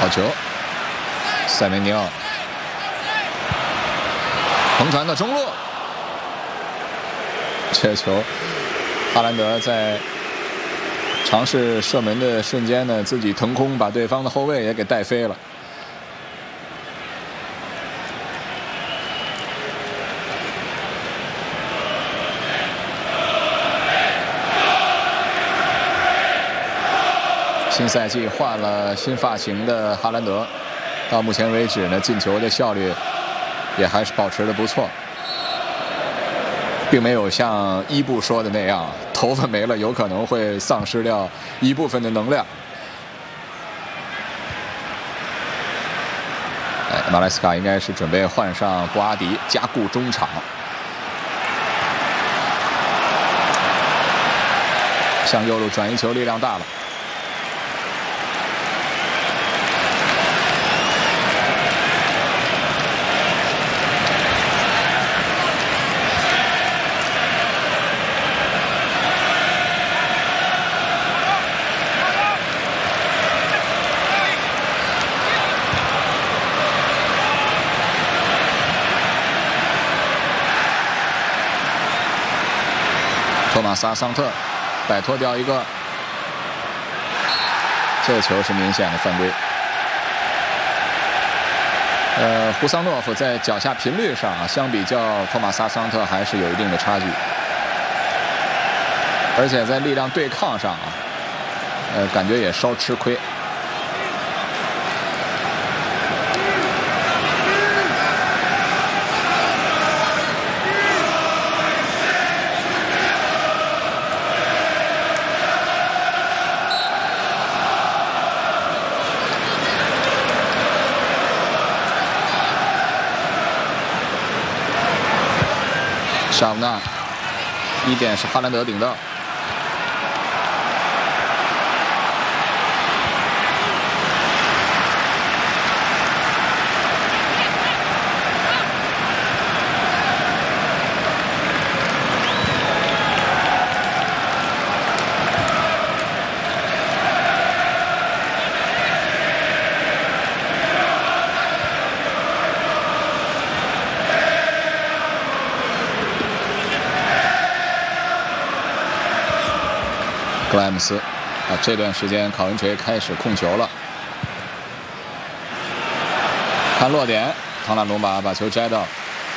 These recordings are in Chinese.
好球，塞梅尼奥横传到中路，这球哈兰德在尝试射门的瞬间呢，自己腾空把对方的后卫也给带飞了。新赛季换了新发型的哈兰德，到目前为止呢，进球的效率也还是保持得不错，并没有像伊布说的那样，头发没了有可能会丧失掉一部分的能量。马莱斯卡应该是准备换上布阿迪加固中场，向右路转移球力量大了。托马斯·阿桑特摆脱掉一个，这球是明显的犯规。胡桑诺夫在脚下频率上相比较托马斯·阿桑特还是有一定的差距，而且在力量对抗上感觉也稍吃亏。沙乌纳1点是哈兰德顶到，格莱姆斯这段时间考文垂开始控球了，看落点，唐纳隆把球摘到。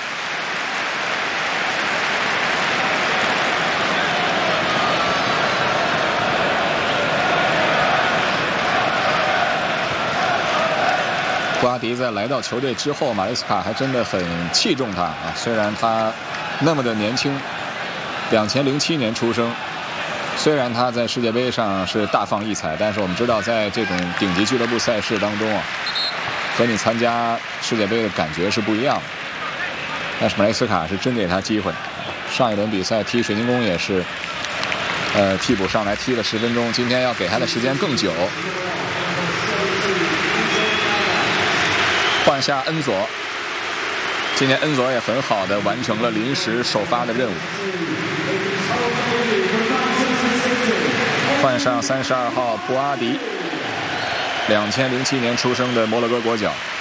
布阿迪在来到球队之后，马雷斯卡还真的很器重他虽然他那么的年轻，2007年出生。虽然他在世界杯上是大放异彩，但是我们知道，在这种顶级俱乐部赛事当中和你参加世界杯的感觉是不一样的。但是马雷斯卡是真给他机会，上一轮比赛踢水晶宫也是，替补上来踢了10分钟，今天要给他的时间更久。换下恩佐，今天恩佐也很好的完成了临时首发的任务。换上32号布阿迪，2007年出生的摩洛哥国脚。